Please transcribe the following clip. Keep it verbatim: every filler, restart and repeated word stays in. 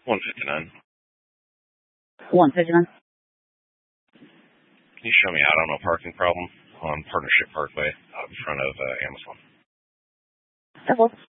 one fifty-nine. one fifty-nine. Can you show me out on a parking problem on Partnership Parkway out in front of uh, Amazon? That's all.